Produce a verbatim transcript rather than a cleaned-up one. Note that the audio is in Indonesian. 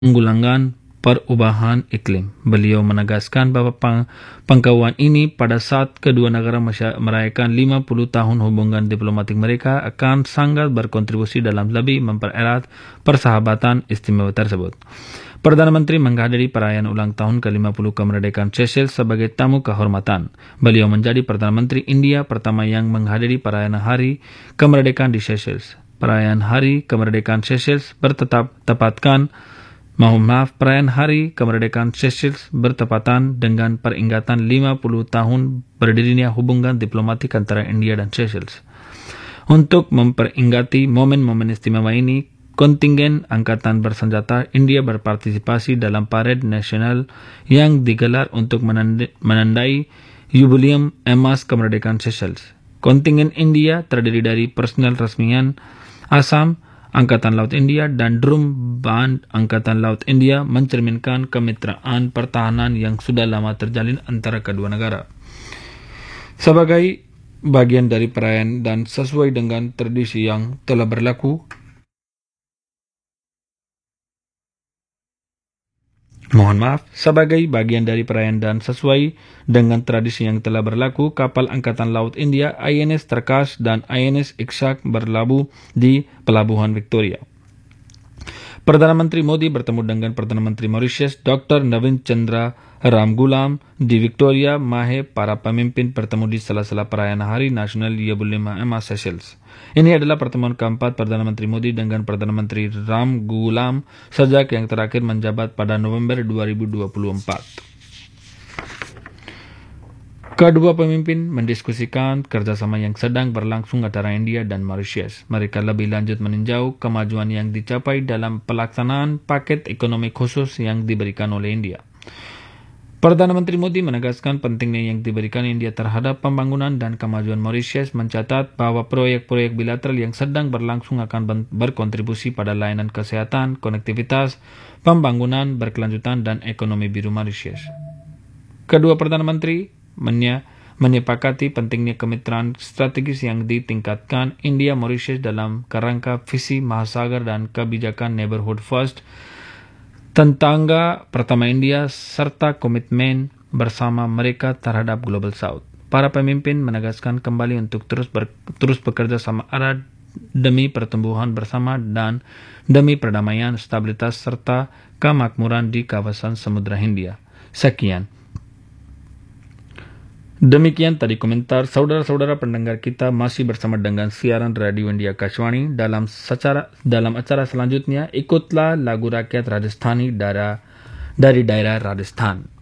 penanggulangan perubahan iklim. Beliau menegaskan bahwa pang pangkauan ini pada saat kedua negara merayakan lima puluh tahun hubungan diplomatik mereka akan sangat berkontribusi dalam lebih mempererat persahabatan istimewa tersebut. Perdana Menteri menghadiri perayaan ulang tahun ke lima puluh kemerdekaan Seychelles sebagai tamu kehormatan. Beliau menjadi Perdana Menteri India pertama yang menghadiri perayaan Hari Kemerdekaan di Seychelles. Perayaan Hari Kemerdekaan Seychelles bertetap tepatkan Mohon maaf, perayaan Hari Kemerdekaan Seychelles bertepatan dengan peringatan lima puluh tahun berdirinya hubungan diplomatik antara India dan Seychelles. Untuk memperingati momen-momen istimewa ini, kontingen Angkatan Bersenjata India berpartisipasi dalam parade nasional yang digelar untuk menandai Jubileum Emas Kemerdekaan Seychelles. Kontingen India terdiri dari personel resmian Assam, Angkatan Laut India, dan Drum Band Angkatan Laut India mencerminkan kemitraan pertahanan yang sudah lama terjalin antara kedua negara. Sebagai bagian dari perayaan dan sesuai dengan tradisi yang telah berlaku, Mohon maaf, sebagai bagian dari perayaan dan sesuai dengan tradisi yang telah berlaku, kapal Angkatan Laut India I N S Terkas dan I N S Ikshak berlabuh di Pelabuhan Victoria. Perdana Menteri Modi bertemu dengan Perdana Menteri Mauritius Doktor Navin Chandra Ramgoolam di Victoria, Mahe. Para pemimpin bertemu di sela-sela perayaan Hari Nasional Jubileum Emas Seychelles. Ini adalah pertemuan keempat Perdana Menteri Modi dengan Perdana Menteri Ramgoolam sejak yang terakhir menjabat pada November dua ribu dua puluh empat. Kedua pemimpin mendiskusikan kerjasama yang sedang berlangsung antara India dan Mauritius. Mereka lebih lanjut meninjau kemajuan yang dicapai dalam pelaksanaan paket ekonomi khusus yang diberikan oleh India. Perdana Menteri Modi menegaskan pentingnya yang diberikan India terhadap pembangunan dan kemajuan Mauritius, mencatat bahwa proyek-proyek bilateral yang sedang berlangsung akan berkontribusi pada layanan kesehatan, konektivitas, pembangunan berkelanjutan, dan ekonomi biru Mauritius. Kedua Perdana Menteri menyepakati pentingnya kemitraan strategis yang ditingkatkan India-Mauritius dalam kerangka visi Mahasagar dan kebijakan Neighborhood First, tetangga pertama India, serta komitmen bersama mereka terhadap Global South. Para pemimpin menegaskan kembali untuk terus ber, terus bekerja sama erat demi pertumbuhan bersama dan demi perdamaian, stabilitas, serta kemakmuran di kawasan Samudra Hindia. Sekian. Demikian tadi komentar saudara-saudara pendengar kita, masih bersama dengan siaran Radio India Akashvani. Dalam secara dalam acara selanjutnya, ikutlah lagu rakyat Rajasthani dari, dari daerah Rajasthan.